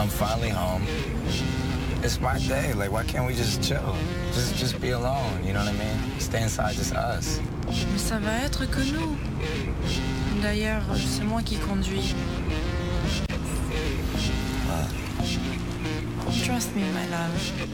I'm finally home. It's my day. Like, why can't we just chill? Just be alone, you know what I mean? Stay inside, just us. Mais ça va être que nous. D'ailleurs, c'est moi qui conduis. Trust me, my love.